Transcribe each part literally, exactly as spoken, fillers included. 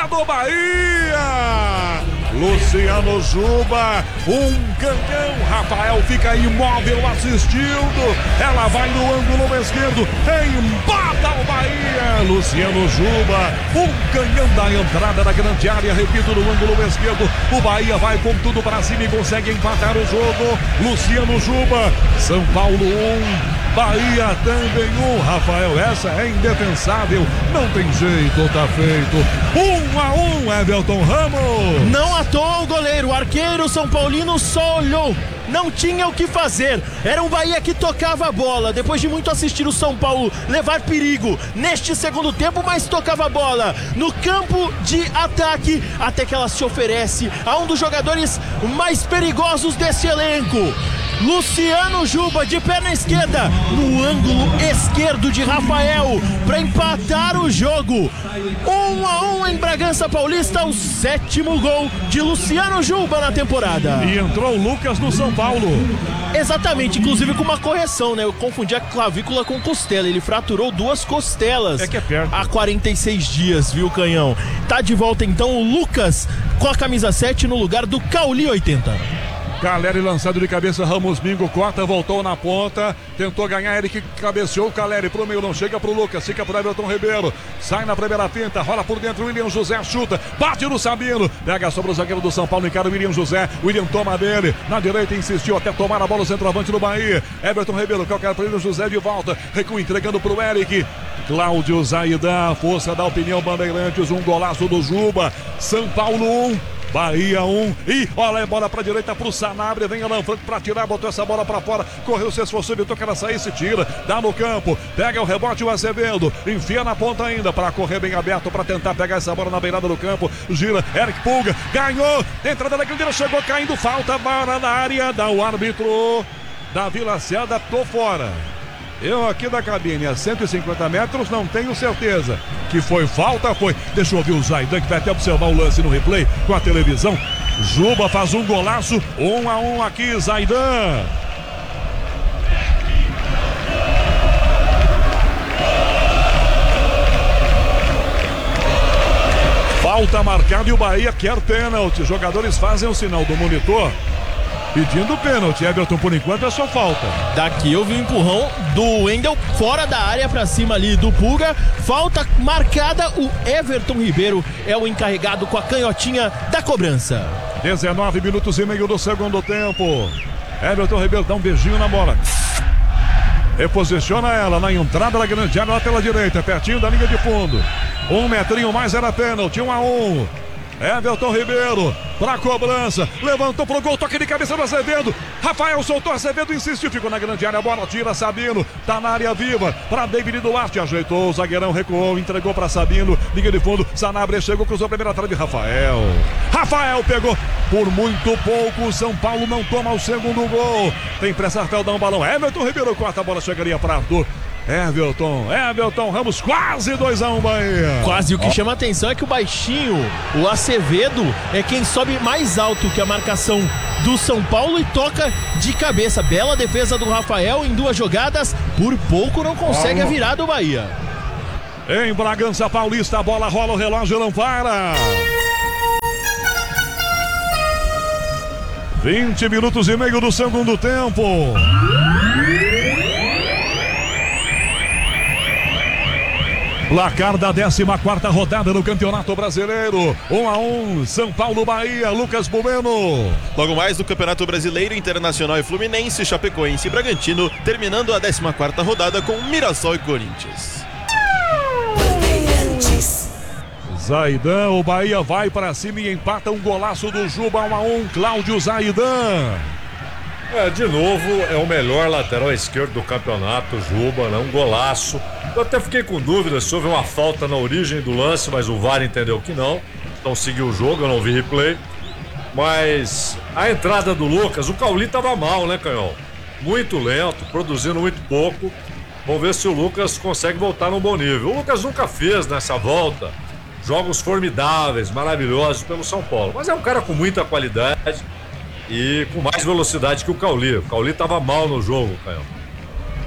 do Bahia. Luciano Juba, um canhão. Rafael fica imóvel assistindo. Ela vai no ângulo esquerdo. Empata o Bahia. Luciano Juba, um canhão da entrada da grande área. Repito, no ângulo esquerdo. O Bahia vai com tudo para cima e consegue empatar o jogo. Luciano Juba, São Paulo um. Bahia também um, Rafael, essa é indefensável, não tem jeito, tá feito. Um a um, Everton Ramos. Não à toa o goleiro, o arqueiro São Paulino só olhou, não tinha o que fazer. Era um Bahia que tocava a bola, depois de muito assistir o São Paulo levar perigo neste segundo tempo, mas tocava a bola no campo de ataque, até que ela se oferece a um dos jogadores mais perigosos desse elenco. Luciano Juba de perna esquerda no ângulo esquerdo de Rafael para empatar o jogo. Um a um em Bragança Paulista, o sétimo gol de Luciano Juba na temporada. E entrou o Lucas no São Paulo. Exatamente, inclusive com uma correção, né? Eu confundi a clavícula com costela. Ele fraturou duas costelas. É que é perto. Há quarenta e seis dias, viu, Canhão? Tá de volta então o Lucas com a camisa sete no lugar do Cauli oitenta. Caleri lançado de cabeça, Ramos Mingo corta, voltou na ponta, tentou ganhar, ele que cabeceou, Caleri pro meio, não chega pro Lucas, fica pro Everton Ribeiro, sai na primeira finta, rola por dentro, William José chuta, bate no Sabino, pega sobre o zagueiro do São Paulo, encara o William José, William toma dele, na direita insistiu até tomar a bola, o centroavante do Bahia, Everton Ribeiro, calcar pro William José de volta, recua entregando pro Eric, Cláudio Zaidan, força da opinião Bandeirantes, um golaço do Juba, São Paulo um. Bahia um, e olha a bola pra direita pro Sanabria, vem Alan Franco pra tirar, botou essa bola pra fora, correu, se esforçou, evitou que ela saísse, tira, dá no campo, pega o rebote o Azevedo, enfia na ponta ainda, pra correr bem aberto, pra tentar pegar essa bola na beirada do campo, gira, Eric Pulga, ganhou, entrada da grande, chegou caindo, falta, bola na área, dá o árbitro, Davi Lacerda, tô fora. Eu aqui da cabine a cento e cinquenta metros não tenho certeza que foi falta, foi. Deixa eu ouvir o Zaidan que vai até observar o lance no replay com a televisão. Juba faz um golaço, um a um aqui, Zaidan. Falta marcada e o Bahia quer pênalti. Jogadores fazem o sinal do monitor pedindo pênalti. Everton, por enquanto é só falta. Daqui eu vi um empurrão do Wendel fora da área pra cima ali do Pulga. Falta marcada, o Everton Ribeiro é o encarregado com a canhotinha da cobrança. dezenove minutos e meio do segundo tempo. Everton Ribeiro dá um beijinho na bola. Reposiciona ela na entrada da grande área lá pela direita, pertinho da linha de fundo. Um metrinho mais era pênalti, um a um. Everton Ribeiro pra cobrança, levantou pro gol, toque de cabeça do Azevedo, Rafael soltou, Azevedo insistiu, ficou na grande área, a bola tira, Sabino, tá na área viva, pra David Duarte, ajeitou, o zagueirão recuou, entregou pra Sabino, linha de fundo, Sanabria chegou, cruzou a primeira trave, Rafael, Rafael pegou, por muito pouco, São Paulo não toma o segundo gol, tem pressa, Rafael dá um balão, Everton Ribeiro corta a bola, chegaria pra Arthur, Everton, Everton Ramos, quase dois a um Bahia. Quase, o que oh. chama a atenção é que o baixinho, o Azevedo, é quem sobe mais alto que a marcação do São Paulo e toca de cabeça. Bela defesa do Rafael em duas jogadas, por pouco não consegue oh. a virada do Bahia. Em Bragança Paulista, a bola rola, o relógio não para. vinte minutos e meio do segundo tempo. Placar da décima quarta rodada no Campeonato Brasileiro. um a um, São Paulo, Bahia, Lucas Bueno. Logo mais no Campeonato Brasileiro, Internacional e Fluminense, Chapecoense e Bragantino, terminando a décima quarta rodada com Mirassol e Corinthians. Zaidan, o Bahia vai para cima e empata, um golaço do Juba, um a um, Cláudio Zaidan. É, de novo, é o melhor lateral esquerdo do campeonato, Juba, né? Um golaço. Eu até fiquei com dúvidas se houve uma falta na origem do lance, mas o V A R entendeu que não. Então seguiu o jogo, eu não vi replay. Mas a entrada do Lucas, o Cauli tava mal, né, Canhão? Muito lento, produzindo muito pouco. Vamos ver se o Lucas consegue voltar num bom nível. O Lucas nunca fez nessa volta jogos formidáveis, maravilhosos pelo São Paulo. Mas é um cara com muita qualidade e com mais velocidade que o Cauli. O Cauli tava mal no jogo, Canhão.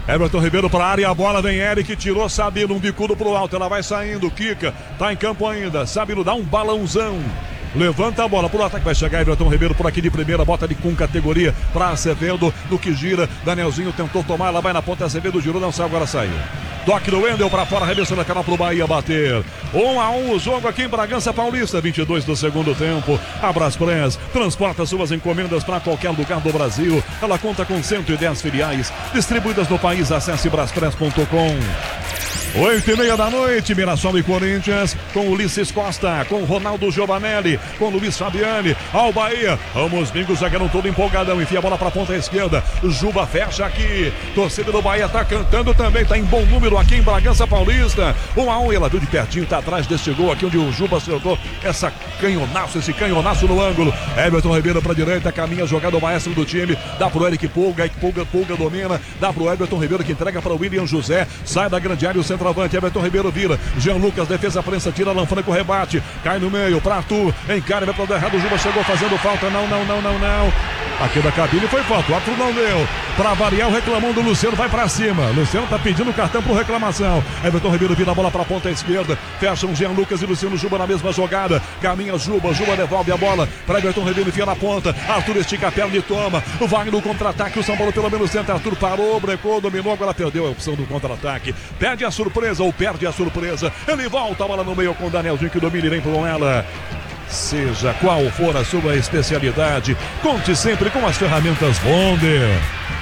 Everton Ribeiro para a área, a bola vem Eric, tirou Sabino, um bicudo pro alto, ela vai saindo, quica, tá em campo ainda, Sabino dá um balãozão. Levanta a bola pro ataque, vai chegar Everton Ribeiro por aqui de primeira, bota de com categoria para Acevedo, no que gira, Danielzinho tentou tomar, ela vai na ponta, Acevedo girou, não saiu, agora saiu. Toque do Wendel para fora, arremessou na canal pro Bahia bater. Um a um o jogo aqui em Bragança Paulista, vinte e dois do segundo tempo. A Braspress transporta suas encomendas para qualquer lugar do Brasil. Ela conta com cento e dez filiais distribuídas no país. Acesse braspress ponto com. Oito e meia da noite, Mirassol e Corinthians, com Ulisses Costa, com Ronaldo Giovanelli, com Luiz Fabiani, ao Bahia, Ramos Mingo, zagueiro todo empolgadão, enfia a bola pra ponta esquerda, Juba fecha aqui, torcida do Bahia tá cantando também, tá em bom número aqui em Bragança Paulista, um a um, ela viu de pertinho, tá atrás deste gol aqui onde o Juba acertou essa canhonaço, esse canhonaço no ângulo, Everton Ribeiro pra direita, caminha jogada o maestro do time, dá pro Eric Pulga, Eric Pulga, Pulga domina, dá pro Everton Ribeiro que entrega para o William José, sai da grande área o centro centroavante, Everton Ribeiro vira, Jean Lucas, defesa, prensa, tira, Alan Franco, rebate, cai no meio, pra Arthur, encara, vai pro lado errado, o Juba chegou fazendo falta, não, não, não, não, não, aqui da cabine foi falta, o Arthur não deu, pra variar o reclamão do Luciano, vai pra cima, Luciano tá pedindo cartão por reclamação, Everton Ribeiro vira a bola pra ponta esquerda, fecham Jean Lucas e Luciano Juba na mesma jogada, caminha Juba, Juba devolve a bola, pra Everton Ribeiro, enfia na ponta, Arthur estica a perna e toma, vai no contra-ataque, o São Paulo pelo menos tenta, Arthur parou, brecou, dominou, agora perdeu a opção do contra-ataque, perde a surpresa ou perde a surpresa, ele volta a bola no meio com o Danielzinho que domina e vem com ela. Seja qual for a sua especialidade, conte sempre com as ferramentas Bonder.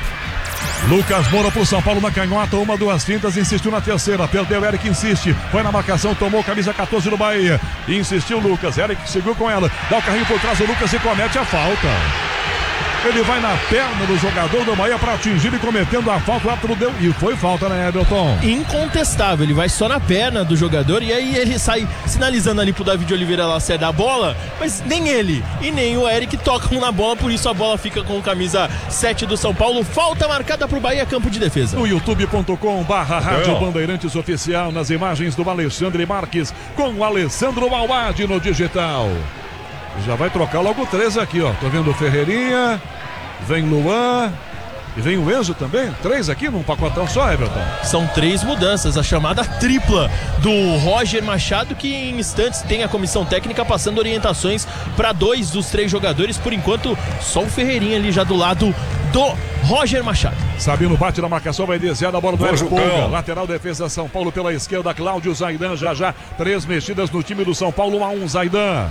Lucas Moura pro São Paulo na canhota, uma, duas fintas, insistiu na terceira, perdeu, Eric insiste, foi na marcação, tomou camisa catorze do Bahia, insistiu Lucas, Eric seguiu com ela, dá o carrinho por trás, o Lucas e comete a falta. Ele vai na perna do jogador do Bahia para atingir e cometendo a falta, o árbitro deu, e foi falta, né, Everton? Incontestável, ele vai só na perna do jogador e aí ele sai sinalizando ali pro David Oliveira Lacerda a bola, mas nem ele e nem o Eric tocam na bola, por isso a bola fica com camisa sete do São Paulo, falta marcada pro Bahia, campo de defesa. No youtube ponto com barra Rádio Bandeirantes Oficial, nas imagens do Alexandre Marques, com o Alessandro Balbade no digital. Já vai trocar logo três aqui, ó. Tô vendo o Ferreirinha, vem Luan e vem o Enzo também. Três aqui num pacotão só, Everton. São três mudanças, a chamada tripla do Roger Machado, que em instantes tem a comissão técnica passando orientações para dois dos três jogadores. Por enquanto, só o Ferreirinha ali já do lado do Roger Machado. Sabino bate na marcação, vai desviar a bola do Eric Pulga. Lateral defesa São Paulo pela esquerda, Cláudio Zaidan. Já já, três mexidas no time do São Paulo, um a um, Zaidan.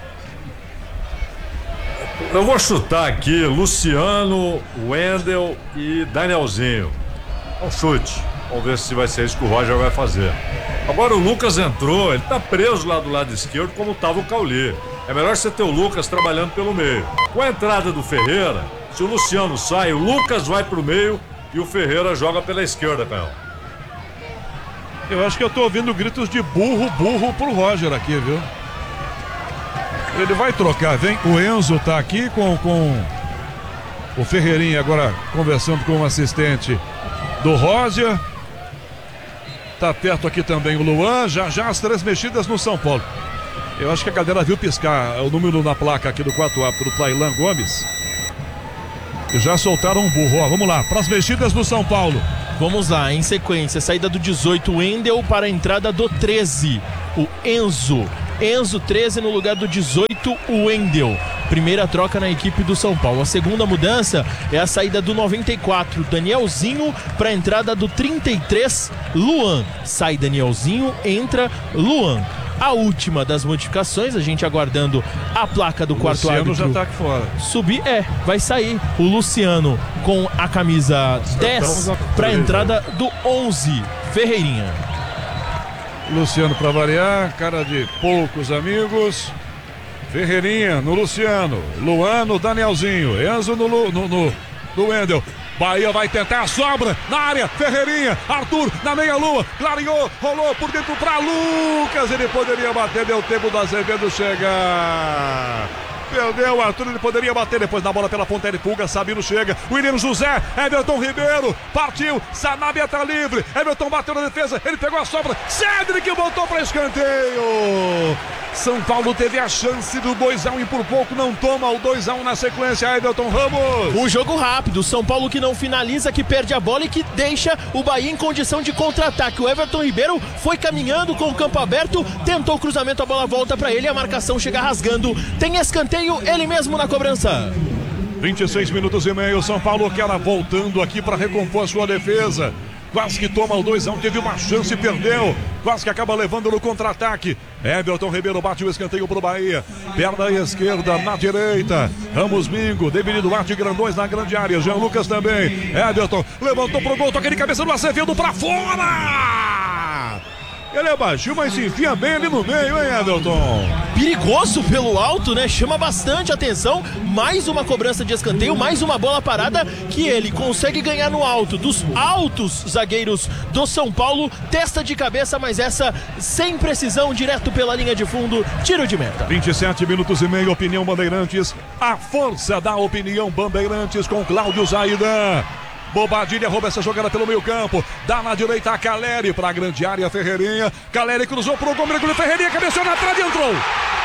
Eu vou chutar aqui Luciano, Wendel e Danielzinho. Um chute. Vamos ver se vai ser isso que o Roger vai fazer. Agora o Lucas entrou, ele tá preso lá do lado esquerdo como tava o Cauli. É melhor você ter o Lucas trabalhando pelo meio. Com a entrada do Ferreira, se o Luciano sai, o Lucas vai pro meio e o Ferreira joga pela esquerda, Caio. Eu acho que eu tô ouvindo gritos de burro, burro pro Roger aqui, viu? Ele vai trocar, vem. O Enzo tá aqui com, com o Ferreirinha agora conversando com o assistente do Roger. Tá perto aqui também o Luan. Já já as três mexidas no São Paulo. Eu acho que a galera viu piscar o número na placa aqui do quarto árbitro do Tailan Gomes. E já soltaram um burro. Ó, vamos lá, para as mexidas do São Paulo. Vamos lá, em sequência, saída do dezoito, Wendel para a entrada do treze, o Enzo. Enzo treze no lugar do dezoito, o Wendel. Primeira troca na equipe do São Paulo. A segunda mudança é a saída do noventa e quatro, Danielzinho, para a entrada do trinta e três, Luan. Sai Danielzinho, entra Luan. A última das modificações, a gente aguardando a placa do o quarto Luciano árbitro. já tá aqui fora. Subir, é, vai sair o Luciano com a camisa dez para a entrada do onze, Ferreirinha. Luciano para variar, cara de poucos amigos. Ferreirinha no Luciano, Luan no Danielzinho, Enzo no, no, no, no Wendel. Bahia vai tentar a sobra na área, Ferreirinha, Arthur na meia-lua, clareou, rolou por dentro para Lucas, ele poderia bater, deu tempo do Azevedo chegar. Perdeu o Arthur, ele poderia bater depois na bola pela ponta, ele Pulga, Sabino chega, William José, Everton Ribeiro, partiu, Sanabia tá livre, Everton bateu na defesa, ele pegou a sobra, Cedric voltou para escanteio. São Paulo teve a chance do dois a um e por pouco não toma o dois a um na sequência. Everton Ramos. Um jogo rápido, São Paulo que não finaliza, que perde a bola e que deixa o Bahia em condição de contra-ataque. O Everton Ribeiro foi caminhando com o campo aberto, tentou o cruzamento, a bola volta para ele, a marcação chega rasgando. Tem escanteio, ele mesmo na cobrança. vinte e seis minutos e meio, São Paulo que era voltando aqui para recompor a sua defesa. Quase que toma o dois a um, teve uma chance e perdeu. Quase que acaba levando no contra-ataque. Everton Ribeiro bate o escanteio pro Bahia. Perna esquerda, na direita. Ramos Mingo, David Duarte, grandões na grande área. Jean Lucas também. Everton levantou pro gol, toca de cabeça do Azevedo pra fora! Ele é baixinho, mas se enfia bem ali no meio, hein, Everton? Perigoso pelo alto, né? Chama bastante atenção. Mais uma cobrança de escanteio, mais uma bola parada que ele consegue ganhar no alto. Dos altos zagueiros do São Paulo, testa de cabeça, mas essa sem precisão, direto pela linha de fundo, tiro de meta. vinte e sete minutos e meio, Opinião Bandeirantes. A força da Opinião Bandeirantes com Cláudio Zaidan. Bobadilha rouba essa jogada pelo meio campo. Dá na direita a Caleri para a grande área, Ferreirinha. Caleri cruzou pro gol, mergulho, Ferreirinha, cabeceou na trave e entrou.